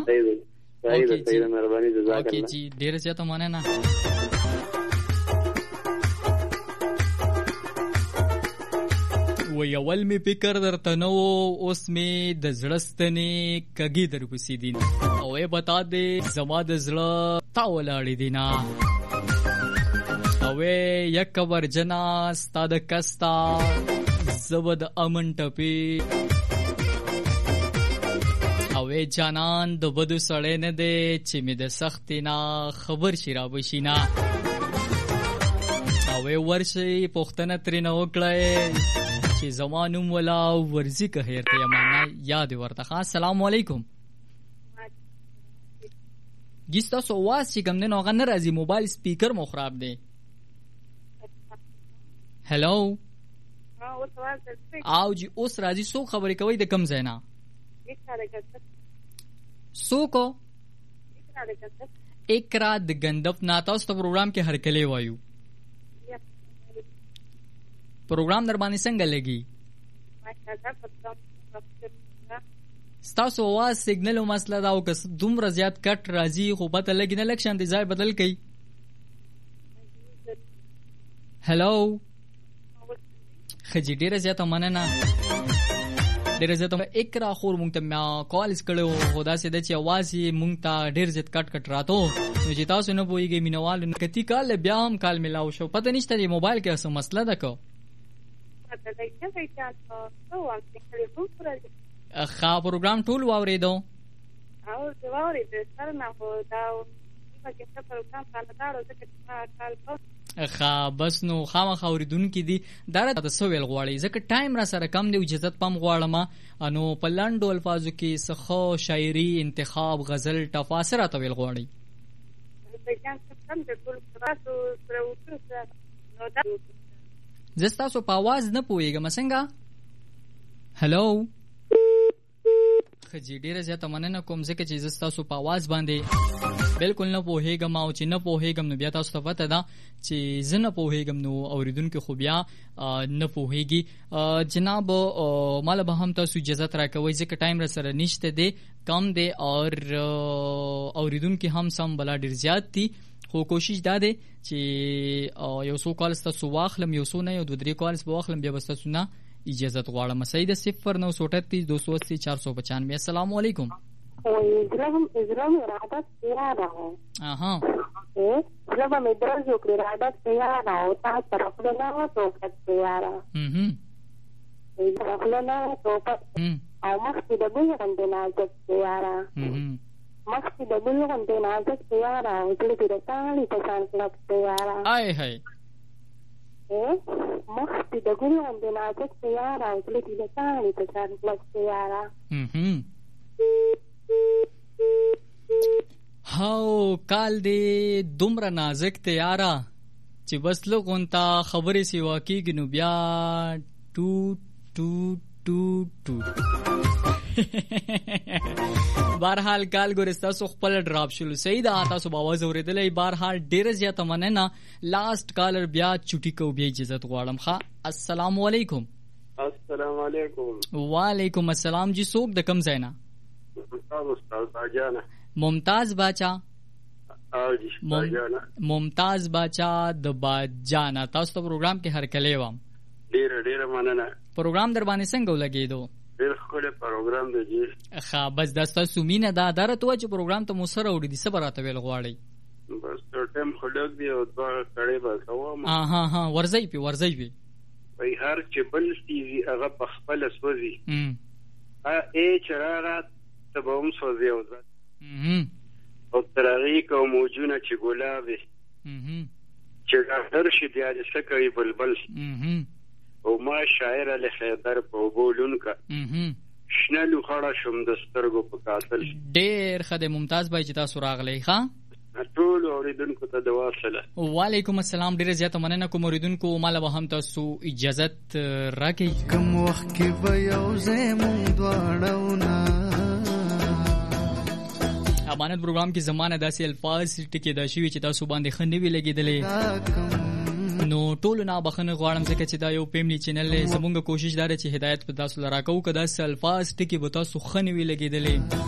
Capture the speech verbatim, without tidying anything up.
صحیح ده صحیح ده صحیح ده مهرباني جزاک الله. اوکې جی ډیر زیاته مننه. و یول می فکر درته نو اوس می د زړه ستنې کږي درپسې دي او یې بتا دې زما د زړه تا ولاړې دي نه او یې یک ورجنا ستا د کستا زبد امن ټپي او یې جانان د بدو سړی نه دی چې می د سختې نه خبر شي را بشي نه او یې ورشي پوښتنه ترېنه وکړئ چې زمانوم ولا ورزی که هیر ته یمانا یاد ورته. السلام علیکم. گیستا سو واس چې کوم نه غن راځي موبایل سپیکر مو خراب دی. هلو او جی اوس راځي سو خبرې کوي د کم زینا سو کو اقرا د غندف نا تاسو ته پروګرام کې هر کله وایو پروګرام در باندې څنګه لګي ستاسو आवाज سیګنل او مسله دا او که دومره زیات کټ راځي خو پته لګي نه لکشن دی ځای بدل کړي. هلو خجی ډیره زیاته مننه ډیره زیاته اقرا خور مونږ ته ما کالز کړو خدا سي د چې आवाज یې مونږ ته ډیر زیات کټ کټ راتو نو چې تاسو نه پويږئ مینوال کتی کال بیا هم کال ملاو شو پته نشته دی موبایل کې څه مسله ده کو خا پروګرام ټول واورېدو او زه واورېدم سره نه هو دا چې څه پروګرام کال داړو ځکه کال خا بس نو خامخا اوریدونکو دي دا راته سویل غواړي ځکه ټایم را سره کم دی اجازه پم غواړم انو په لاندو الفاظو کې سخو شاعري انتخاب غزل تفاسیر راته ویل غواړي زستا سو په आवाज نه پويګم څنګه. هلو خجی ډیره زیاته مننه کوم ځکه چې زستا سو په आवाज باندې بالکل نه پوهېږم او چې نه پوهېږم نو بیا تاسو ته پته ده چې زه نه پوهېږم نو اوریدونکو خو بیا نه پوهېږي. جناب مال به هم تاسو اجازه راکوي ځکه ټایم را سره نشته دی کم دی او اوریدونکو هم سم بلا ډیر زیات دي خو کوشش دا دی چې یو څو کالز تاسو واخلم یو څو نه یو دوه درې کالز به واخلم بیا بس تاسو نه اجازه غواړم. سید صفر نو سو اٹھتیس دو سو اسی چار سو پچانوے. السلام علیکم. اجرام اجرام ارادت تیار ہے اها جب میں درج ہو کر ارادت تیار ہے تا طرف نہ ہو تو تیار ہے ہم طرف نہ ہو تو او مخکې د بل غندې نازک تیار ہے مخکې د بل غندې نازک تیار ہے او دې د تاړي په شان کلک تیار ہے آی هاي مخکې د بل غندې نازک تیار ہے او دې د تاړي په شان کلک تیار ہے هم هاو کال دی دومره نازک تیارا چې بس لغونتا خبرې سی واقعي نو بیا ټو ټو ټو ټو بهرحال کال ګورستا سو خپل ډراپ شول سید تاسو په आवाज اوریدلې بهرحال ډیر زیاته مننه لاست کالر بیا چټي کو بیا اجازه غواړم. ښا السلام علیکم. السلام علیکم. وعلیکم السلام جی څوک د کم ځای نه ممتاز باچا ممتاز باچا او جی باجانا ممتاز باچا د باجانا تاسو ته پروګرام کې هر کله وام ډیر ډیر مننه پروګرام در باندې څنګه ولګیدو ډیر خوله پروګرام دی جی ښه بس داستا سومینه دا درته و چې پروګرام ته مو سره وړي دي صبراته ویل غواړي بس ټیم خلک دی او دا کړي بس کوم ها ها ها ورځي پی ورځي پی وای هر چې بل سیزي هغه په خپل سوځي ا ا چرارات تبوم سوځي او ځه او ترغی کو موجونه چې ګلابي چې هر شي بیا د سکوي بلبل او ما شاعر له خیبر په بولون کا شنلو خړه شوم د سترګو په قاتل ډېر خدای ممتاز بای چې تاسو راغلی ښا ټول اوریدونکو ته د واصله وعلیکم السلام ډېر زیاته مننه کوم اوریدونکو مال به هم تاسو اجازه راکړئ کوم وخت کې به یو زمون دواړو امانت پروګرام کې زمانه داسې الفاظ ټکی دا شی چې تاسو باندې خنوي لګیدلې نو ټول نه بخنه غواړم ځکه چې دا یو پیملی چینل زمونږ کوشش دار چې هدایت په تاسو لراکو کدا الفاظ ټکی به تاسو خنوي لګیدلې